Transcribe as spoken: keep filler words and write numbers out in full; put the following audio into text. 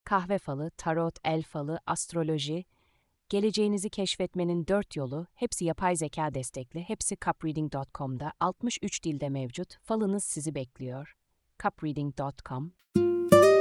kahve falı, tarot, el falı, astroloji, geleceğinizi keşfetmenin dört yolu, hepsi yapay zeka destekli, hepsi cupreading nokta com'da altmış üç dilde mevcut, falınız sizi bekliyor. cupreading nokta com